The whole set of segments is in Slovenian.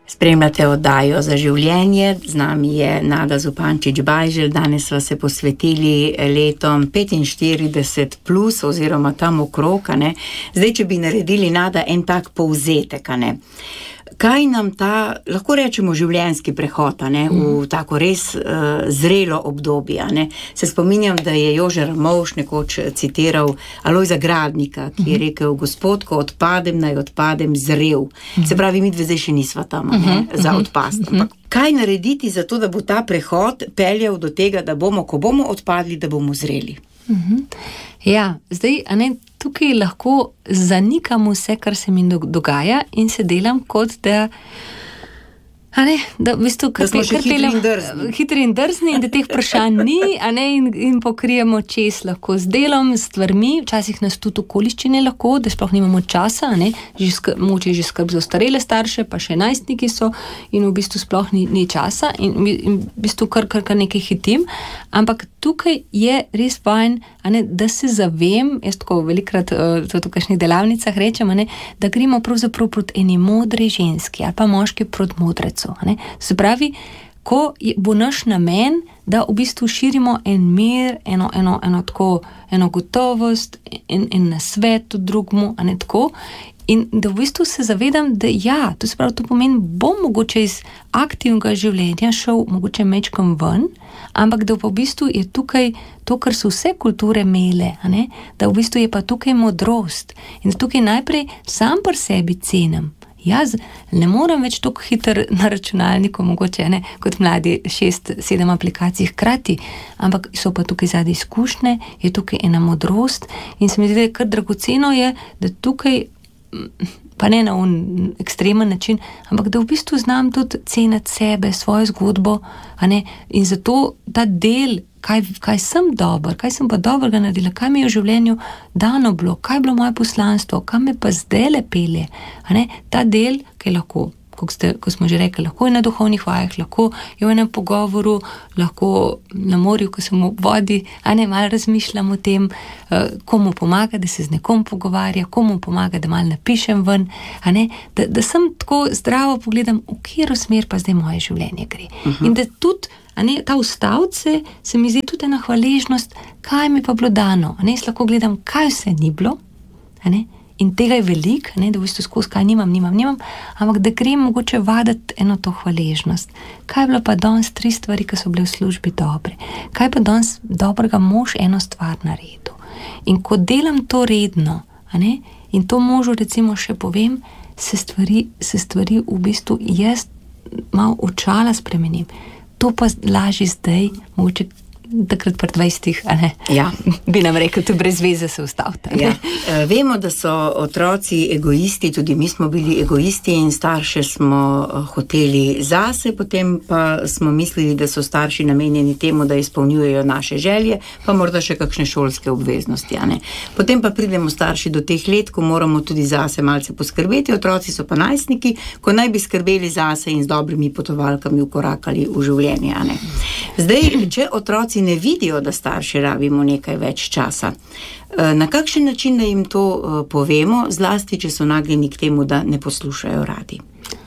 Spremljate oddajo Za življenje, z nami je Nada Zupančič-Bajželj, danes sva se posvetili letom 45 plus oziroma tam okrog, ne. Zdaj, če bi naredili, Nada, en tak povzetek, ne. Kaj nam ta, lahko rečemo, življenjski prehod, ne, v tako res zrelo obdobje, ne. Se spominjam, da je Jože Ramovš nekoč citiral Alojza Gradnika, ki je rekel: Gospod, ko odpadem, naj odpadem zrel. Se pravi, mi dve zdaj še nisva tam, ne, za odpast. Ampak kaj narediti za to, da bo ta prehod peljal do tega, da bomo, ko bomo odpadli, da bomo zreli? Ja, zdaj, a ne, tukaj lahko zanikam vse, kar se mi dogaja in se delam kot da, a ne, da v bistvu da smo še hitri in drzni in da teh vprašanj ni, a ne, in pokrijemo čez lahko z delom, s stvarmi, včasih nas tudi okoliščine lahko, da sploh nimamo časa, a ne, moče že skrb za ostarele starše, pa še najstniki so in v bistvu sploh ni časa in v bistvu kar nekaj hitim, ampak tukaj je res fajn, a ne, da se zavem, jaz tako velikrat v kakšnih delavnicah rečem, a ne, da gremo pravzaprav proti eni modri ženski ali pa moški proti modrecu. Ne? Se pravi, ko bo naš namen, da v bistvu širimo en mir, eno gotovost, en nasvet drugmu, a ne tako, in da v bistvu se zavedam, da ja, to se pravi, to pomeni, bom mogoče iz aktivnega življenja šel mogoče mečkam ven, ampak da v bistvu je tukaj to, kar so vse kulture imele, a ne, da v bistvu je pa tukaj modrost in da tukaj najprej sam pri sebi cenim. Jaz ne morem več tako hiter na računalniku, mogoče ne, kot mladi 6-7 aplikacij hkrati, ampak so pa tukaj zadaj izkušnje, je tukaj ena modrost in se mi zdi, da je kar dragoceno je, da tukaj, pa ne na ekstremen način, ampak da v bistvu znam tudi ceniti sebe, svojo zgodbo, a ne, in zato ta del, kaj sem dober, kaj sem pa dobrega naredila, kaj mi je v življenju dano bilo, kaj je bilo moje poslanstvo, kam me pa zdaj lepelje, a ne, ta del, ki lahko, ko smo že rekli, lahko je na duhovnih vajah, lahko je v enem pogovoru, lahko na morju, ko sem v vodi, a ne, malo razmišljam o tem, komu pomaga, da se z nekom pogovarja, komu pomaga, da malo napišem ven, a ne, da sem tako zdravo pogledam, v katero smer pa zdaj moje življenje gre. In da tudi, a ne, ta ustavce se mi zdi tudi ena hvaležnost, kaj mi pa bilo dano, a ne, jaz lahko gledam, kaj vse ni bilo, a ne, in tega je veliko, ne, da v bistvu skozi kaj nimam, ampak da grem mogoče vaditi eno to hvaležnost. Kaj je bilo pa danes 3 stvari, ki so bile v službi dobre? Kaj pa danes dobrega mož eno stvar naredil? In ko delam to redno, a ne, in to možu recimo še povem, se stvari v bistvu jaz malo očala spremenim. To pa lažje zdaj, mogoče takrat pri 20, a ne? Ja. Bi nam rekel, to brez veze se ustavite. Ja. Vemo, da so otroci egoisti, tudi mi smo bili egoisti in starše smo hoteli zase, potem pa smo mislili, da so starši namenjeni temu, da izpolnjujejo naše želje, pa morda še kakšne šolske obveznosti, a ne? Potem pa pridemo starši do teh let, ko moramo tudi zase malce poskrbeti, otroci so pa najstniki, ko naj bi skrbeli zase in z dobrimi potovalkami ukorakali v življenje, a ne? Zdaj, če otroci ne vidijo, da starši rabimo nekaj več časa, na kakšen način da jim to povemo, zlasti, če so nagnjeni k temu, da ne poslušajo radi?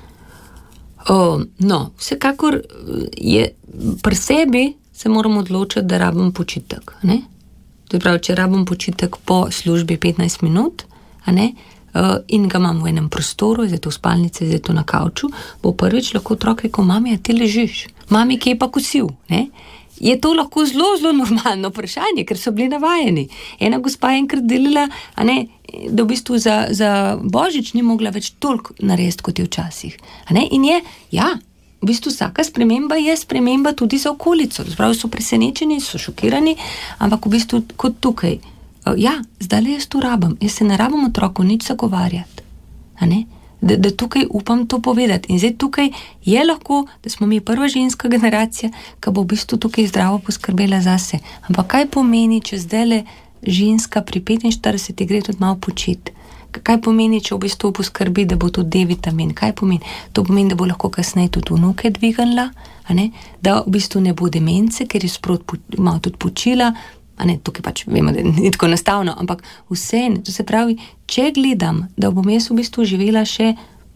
No, vsekakor je pri sebi se moramo odločiti, da rabim počitek, ne? To je pravi, če rabim počitek po službi 15 minut, a ne, in ga imam v enem prostoru, zdaj to v spalnici, zdaj to na kavču, bo prvič lahko otrok rekel: mami, a ti ležiš? Mami, kje je pa kosil? Ne? Je to lahko zelo, zelo normalno vprašanje, ker so bili navajeni. Ena gospa je enkrat delila, a ne, da v bistvu za Božič ni mogla več toliko narediti, kot je včasih. A ne? In je, ja, v bistvu vsaka sprememba je sprememba tudi za okolico. Zpravi so presenečeni, so šokirani, ampak v bistvu kot tukaj. Ja, zdaj jaz to rabim. Jaz se ne rabim otroku nič zagovarjati. A ne? Da tukaj upam to povedati. In zdaj tukaj je lahko, da smo mi prva ženska generacija, ki bo v bistvu tukaj zdravo poskrbela zase. Ampak kaj pomeni, če zdajle ženska pri 45 gre tudi malo počiti? Kaj pomeni, če v bistvu poskrbi, da bo tudi D-vitamin? Kaj pomeni? To pomeni, da bo lahko kasneje tudi vnuke dvignila, a ne? Da v bistvu ne bo demence, ker je sproti malo tudi počila, a ne, tukaj pač vemo, da ni tako enostavno, ampak vse, to se pravi, če gledam, da bom jaz v bistvu živela še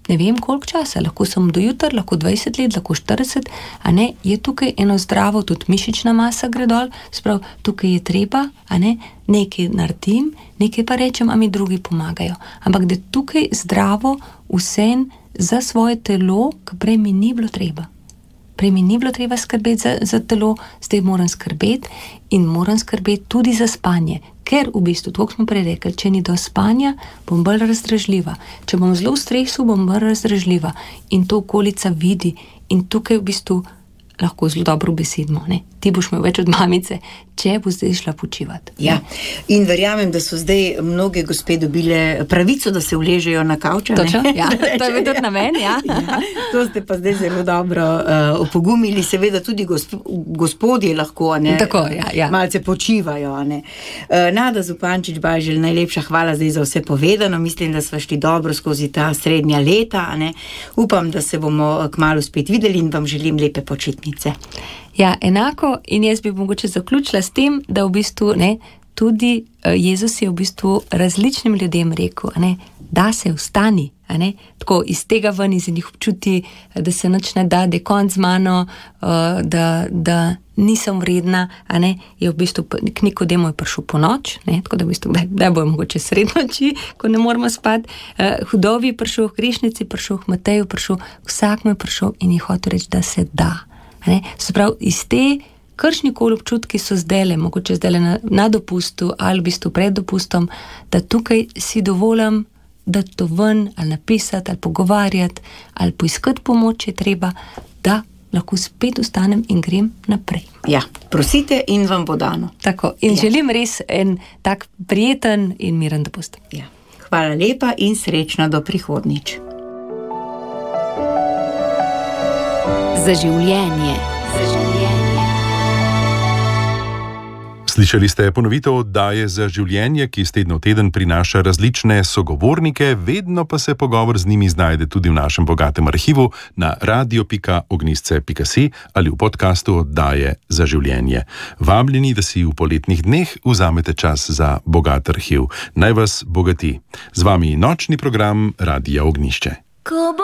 ne vem koliko časa, lahko samo do jutra, lahko 20 let, lahko 40, a ne, je tukaj eno zdravo, tudi mišična masa gre dol, sprav, tukaj je treba, a ne, nekaj naredim, nekaj pa rečem, a mi drugi pomagajo. Ampak da tukaj zdravo vsem za svoje telo, ki prej mi ni bilo treba. Prej mi ni bilo treba skrbeti za telo, zdaj moram skrbeti in moram skrbeti tudi za spanje. Ker v bistvu, tako smo prej rekli, če ni do spanja, bom bolj razdražljiva. Če bom zelo v stresu, bom bolj razdražljiva. In to okolica vidi. In tukaj v bistvu lahko zelo dobro besedimo, ne? Ti boš imel več od mamice, če bo zdaj šla počivati. Ja, in verjamem, da so zdaj mnoge gospe dobile pravico, da se uležejo na kavča. Točno, ja, to je tudi na meni, ja. Ja. To ste pa zdaj zelo dobro opogumili, seveda tudi gospodje lahko, ne? Tako, ja. Malce počivajo, ne? Nada Zupančič-Bajželj, najlepša hvala zdaj za vse povedano, mislim, da sva šli dobro skozi ta srednja leta, ne? Upam, da se bomo kmalu spet videli in vam želim lepe počitnice. Ja, enako, in jaz bi mogoče zaključila s tem, da v bistvu, ne, tudi Jezus je v bistvu različnim ljudem rekel, ne, da se vstani, ne, tako iz tega ven, iz njih občuti, da se nič ne da, da je konc z mano, da nisem vredna, a ne, je v bistvu k Nikodemu je prišel po noč, ne, tako da v bistvu, da bo mogoče sred noči, ko ne moramo spati, Hudovi je prišel, k grešnici prišel, k Mateju prišel, vsak mu je prišel in je hotel reči, da se da. Ne? Se pravi, iz te kršnikoli občutki so zdajle, mogoče zdajle na dopustu ali v bistvu pred dopustom, da tukaj si dovolim, da to ven ali napisati, ali pogovarjati, ali poiskati pomoč, je treba, da lahko spet vstanem in grem naprej. Ja, prosite in vam bo dano. Tako, in želim res en tak prijeten in miren dopust. Ja. Hvala lepa in srečno do prihodnjič. Za življenje. Slišali ste ponovitev oddaje Za življenje, ki iz tedna v teden prinaša različne sogovornike, vedno pa se pogovor z njimi znajde tudi v našem bogatem arhivu na radio.ognisce.si ali v podkastu oddaje Za življenje. Vabljeni, da si v poletnih dneh vzamete čas za bogat arhiv. Naj vas bogati. Z vami nočni program Radia Ognjišče.